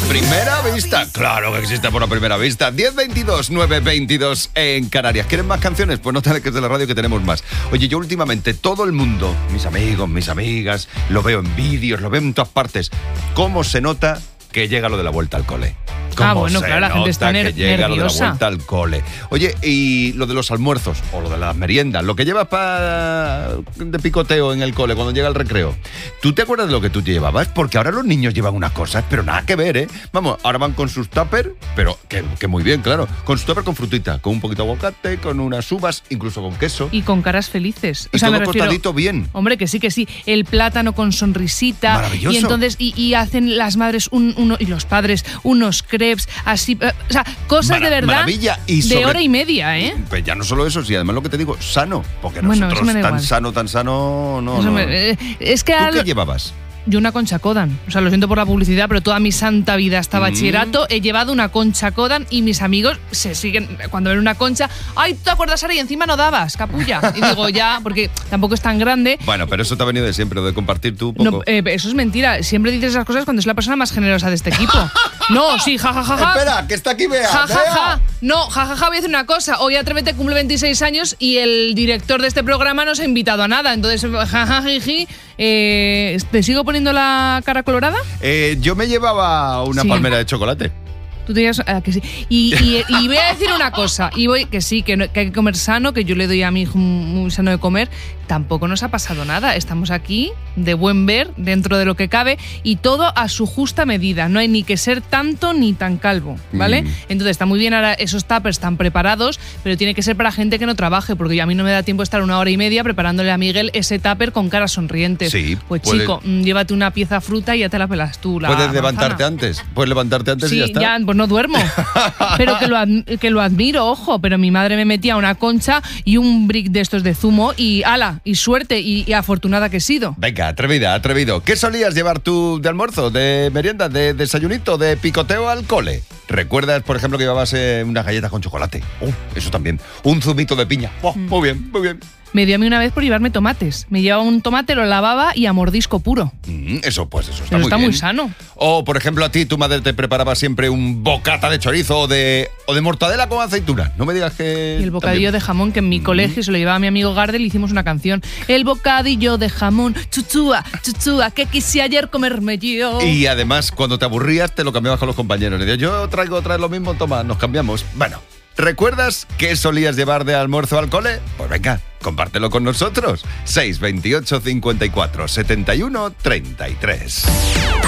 primera vista. Claro que existe Amor a primera vista. 1022 922 en Canarias. ¿Quieren más canciones? Pues no te alejes de la radio que tenemos más. Oye, yo últimamente todo el mundo, mis amigos, mis amigas, lo veo en vídeos, lo veo en todas partes. ¿Cómo se nota que llega lo de la vuelta al cole? Bueno, claro, la gente está nerviosa. Llega lo de la vuelta al cole. Oye, y lo de los almuerzos o lo de las meriendas, lo que llevas de picoteo en el cole cuando llega el recreo. ¿Tú te acuerdas de lo que tú te llevabas? Porque ahora los niños llevan unas cosas, pero nada que ver, ¿eh? Vamos, ahora van con sus tupper, pero que muy bien, claro. Con su tupper con frutita, con un poquito de aguacate, con unas uvas, incluso con queso. Y con caras felices. Y todo cortadito bien. Hombre, que sí. El plátano con sonrisita. Maravilloso. Y entonces, y hacen las madres y los padres unos crepes, así, o sea, cosas de verdad. Maravilla. Y de hora y media, ¿eh? Pues ya no solo eso, sí, además lo que te digo, sano. Porque Bueno, nosotros tan sano, no. Es que ¿Tú qué llevabas? Yo una concha Kodan. O sea, lo siento por la publicidad, pero toda mi santa vida hasta bachillerato he llevado una concha Kodan y mis amigos se siguen, cuando ven una concha, ¡ay, ¿te acuerdas ahora? Y encima no dabas, capulla. Y digo, ya, porque tampoco es tan grande. Bueno, pero eso te ha venido de siempre, lo de compartir tú poco. No, eso es mentira. Siempre dices esas cosas cuando es la persona más generosa de este equipo. No, sí, jajajaja. Espera, que está aquí Bea. Jajaja. No, jajaja, voy a decir una cosa. Hoy Atrévete cumple 26 años y el director de este programa no se ha invitado a nada. Entonces, jajajiji, ¿te sigo poniendo la cara colorada? Yo me llevaba una palmera de chocolate. Tú te llevas, que sí. Y voy a decir una cosa. Que sí, que hay que comer sano, que yo le doy a mi hijo muy sano de comer. Tampoco nos ha pasado nada. Estamos aquí de buen ver, dentro de lo que cabe, y todo a su justa medida. No hay ni que ser tanto ni tan calvo, ¿vale? Entonces está muy bien ahora esos tuppers están preparados, pero tiene que ser para gente que no trabaje, porque a mí no me da tiempo estar 1 hora y media preparándole a Miguel ese tupper con caras sonrientes. Sí, pues chico, llévate una pieza fruta y ya te la pelas tú. ¿Puedes levantarte antes? ¿Puedes levantarte antes y ya está? Sí, ya, pues no duermo. Pero que lo admiro, ojo. Pero mi madre me metía una concha y un brick de estos de zumo y ala, y suerte, y afortunada que he sido. Venga, atrevido. ¿Qué solías llevar tú de almuerzo, de merienda, de desayunito, de picoteo al cole? ¿Recuerdas, por ejemplo, que llevabas unas galletas con chocolate? Eso también. Un zumito de piña. Muy bien. Me dio a mí una vez por llevarme tomates. Me llevaba un tomate, lo lavaba y a mordisco puro. Eso está pero muy está bien. muy sano. O, por ejemplo, a ti tu madre te preparaba siempre un bocata de chorizo o de mortadela con aceituna. No me digas que... Y el bocadillo de jamón, que en mi colegio se lo llevaba a mi amigo Gardel y hicimos una canción. El bocadillo de jamón, chuchúa, que quise ayer comerme yo. Y además, cuando te aburrías, te lo cambiabas con los compañeros. Le decías, yo traigo otra vez lo mismo, toma, nos cambiamos. Bueno, ¿recuerdas qué solías llevar de almuerzo al cole? Pues venga, compártelo con nosotros. 628 54 71 33.